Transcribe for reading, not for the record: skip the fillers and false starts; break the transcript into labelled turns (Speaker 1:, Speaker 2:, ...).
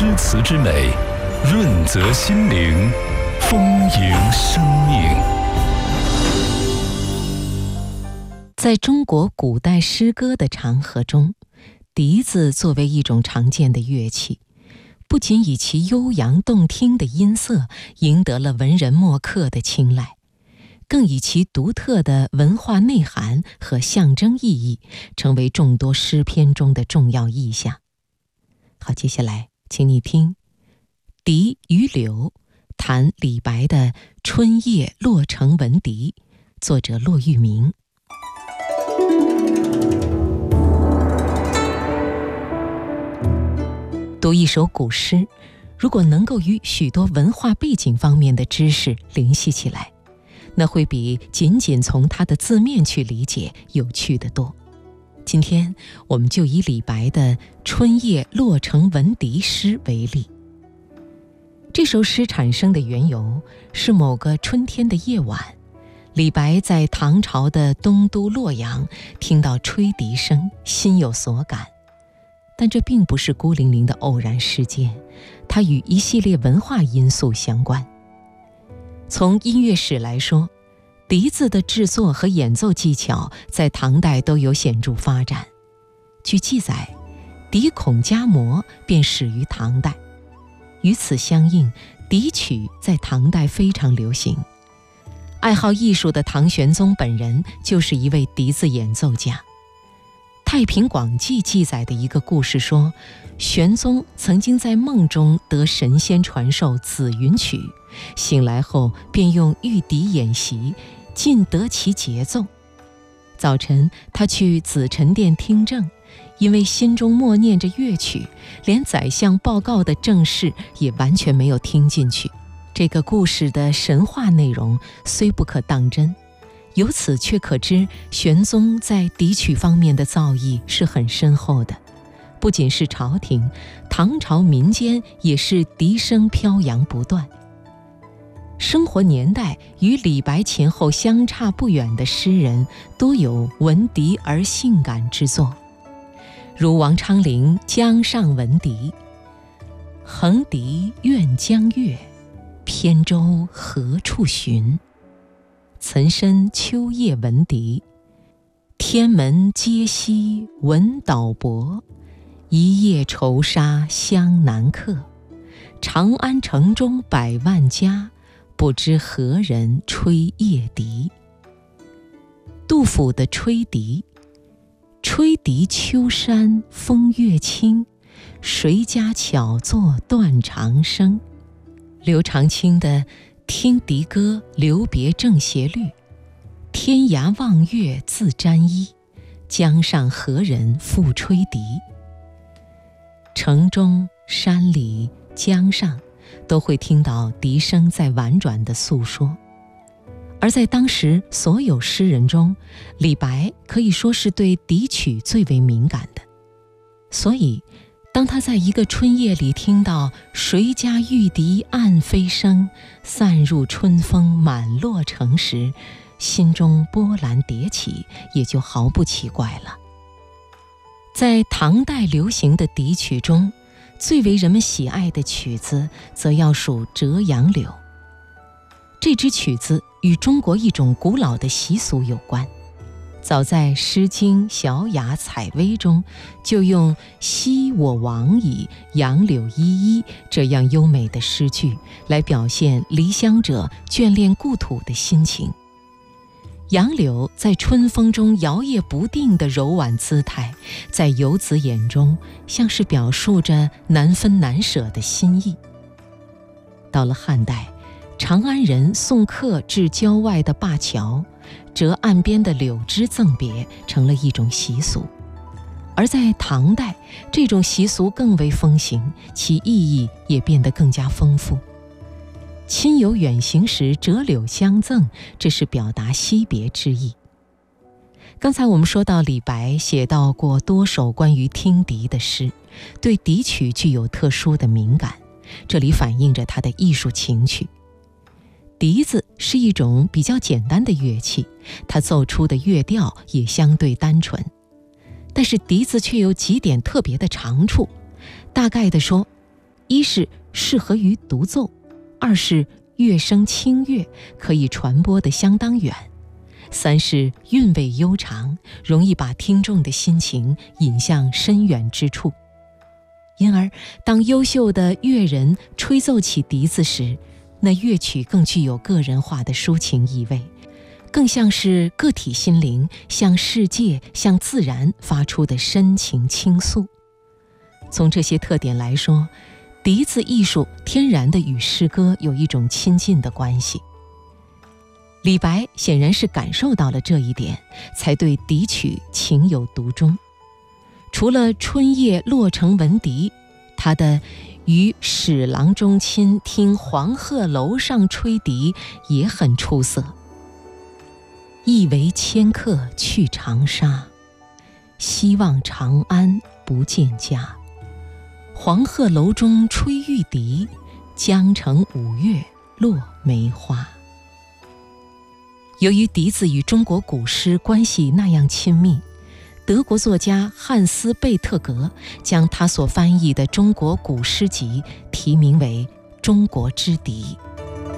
Speaker 1: 诗词之美，润泽心灵，丰盈生命。
Speaker 2: 在中国古代诗歌的长河中，笛子作为一种常见的乐器，不仅以其悠扬动听的音色赢得了文人墨客的青睐，更以其独特的文化内涵和象征意义，成为众多诗篇中的重要意象。好，接下来请你听《笛与柳》，谈李白的《春夜洛城闻笛》，作者骆玉明。读一首古诗，如果能够与许多文化背景方面的知识联系起来，那会比仅仅从它的字面去理解有趣得多。今天我们就以李白的《春夜洛城闻笛》诗为例。这首诗产生的缘由是某个春天的夜晚，李白在唐朝的东都洛阳听到吹笛声，心有所感。但这并不是孤零零的偶然事件，它与一系列文化因素相关。从音乐史来说，笛子的制作和演奏技巧在唐代都有显著发展。据记载，笛孔夹模便始于唐代。与此相应，笛曲在唐代非常流行。爱好艺术的唐玄宗本人就是一位笛子演奏家。《太平广记》记载的一个故事说，玄宗曾经在梦中得神仙传授紫云曲，醒来后便用玉笛演习，尽得其节奏。早晨他去紫宸殿听政，因为心中默念着乐曲，连宰相报告的政事也完全没有听进去。这个故事的神话内容虽不可当真，由此却可知玄宗在笛曲方面的造诣是很深厚的。不仅是朝廷，唐朝民间也是笛声飘扬不断。生活年代与李白前后相差不远的诗人多有闻笛而性感之作，如王昌龄《江上闻笛》：横笛怨江月，扁舟何处寻？岑参秋夜闻笛，天门皆悉闻导泊，一夜愁杀湘南客。长安城中百万家，不知何人吹夜笛。杜甫的吹笛：吹笛秋山风月清，谁家巧作断肠声。刘长卿的听笛歌留别正斜率：天涯望月自沾衣，江上何人复吹笛。城中山里江上都会听到笛声在婉转地诉说。而在当时所有诗人中，李白可以说是对笛曲最为敏感的。所以当他在一个春夜里听到谁家玉笛暗飞声，散入春风满洛城时，心中波澜迭起，也就毫不奇怪了。在唐代流行的笛曲中，最为人们喜爱的曲子则要数《折杨柳》。这支曲子与中国一种古老的习俗有关，早在《诗经·小雅·采薇》中就用昔我往矣，杨柳依依这样优美的诗句来表现离乡者眷恋故土的心情。杨柳在春风中摇曳不定的柔婉姿态，在游子眼中像是表述着难分难舍的心意。到了汉代，长安人送客至郊外的灞桥，折岸边的柳枝赠别成了一种习俗。而在唐代，这种习俗更为风行，其意义也变得更加丰富。亲友远行时折柳相赠，这是表达惜别之意。刚才我们说到李白写到过多首关于听笛的诗，对笛曲具有特殊的敏感，这里反映着他的艺术情趣。笛子是一种比较简单的乐器，它奏出的乐调也相对单纯，但是笛子却有几点特别的长处。大概的说， 一是适合于独奏，二是乐声清越，可以传播得相当远，三是韵味悠长，容易把听众的心情引向深远之处。因而当优秀的乐人吹奏起笛子时，那乐曲更具有个人化的抒情意味，更像是个体心灵向世界向自然发出的深情倾诉。从这些特点来说，笛子艺术天然地与诗歌有一种亲近的关系。李白显然是感受到了这一点，才对笛曲情有独钟。除了春夜洛城闻笛，他的于史郎中亲听黄鹤楼上吹笛也很出色。一为迁客去长沙，希望长安不见家。黄鹤楼中吹玉笛，江城五月落梅花。由于笛子与中国古诗关系那样亲密，德国作家汉斯·贝特格将他所翻译的中国古诗集题名为《中国之笛》。